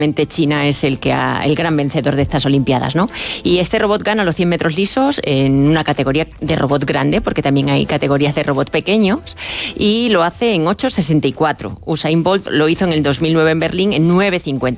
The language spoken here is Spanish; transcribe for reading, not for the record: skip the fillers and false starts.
China es el gran vencedor de estas Olimpiadas, ¿no? Y este robot gana los 100 metros lisos en una categoría de robot grande, porque también hay categorías de robot pequeños, y lo hace en 8.64. Usain Bolt lo hizo en el 2009 en Berlín en 9.50.